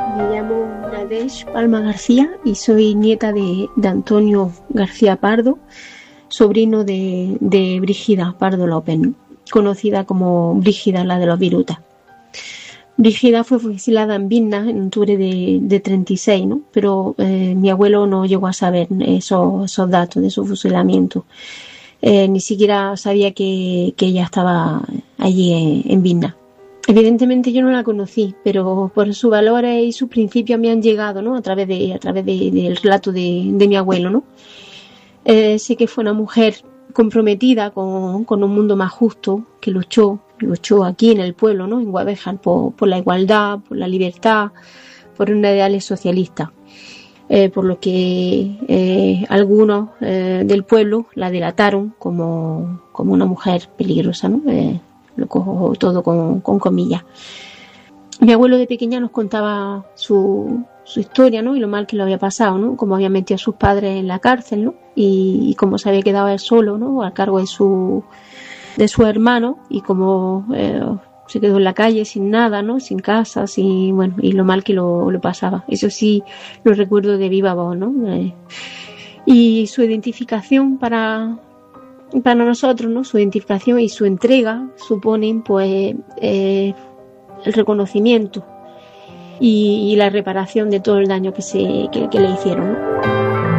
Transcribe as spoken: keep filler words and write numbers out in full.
Me llamo Nadesh Palma García y soy nieta de, de Antonio García Pardo, sobrino de, de Brígida Pardo López, ¿no? Conocida como Brígida, la de los virutas. Brígida fue fusilada en Vilna en octubre de, de treinta y seis, ¿no? Pero eh, mi abuelo no llegó a saber esos, esos datos de su fusilamiento. Eh, ni siquiera sabía que, que ella estaba allí en, en Vilna. Evidentemente yo no la conocí, pero por sus valores y sus principios me han llegado, ¿no? A través de, a través de, del relato de, de mi abuelo, ¿no? Eh, sé que fue una mujer comprometida con, con un mundo más justo, que luchó, luchó aquí en el pueblo, ¿no? En Guadalajara por, por la igualdad, por la libertad, por unos ideales socialistas. Eh, por lo que eh, algunos eh, del pueblo la delataron como, como una mujer peligrosa, ¿no? Eh, lo cojo todo con, con comillas. Mi abuelo de pequeña nos contaba su, su historia, ¿no? Y lo mal que lo había pasado, ¿no? Cómo había metido a sus padres en la cárcel, ¿no? Y, y cómo se había quedado él solo, ¿no? Al cargo de su de su hermano y cómo eh, se quedó en la calle sin nada, ¿no? Sin casa, sin, bueno, y lo mal que lo, lo pasaba. Eso sí lo recuerdo de viva voz, ¿no? Eh, y su identificación para para nosotros, ¿no? Su identificación y su entrega suponen, pues, eh, el reconocimiento y, y la reparación de todo el daño que se que, que le hicieron, ¿no?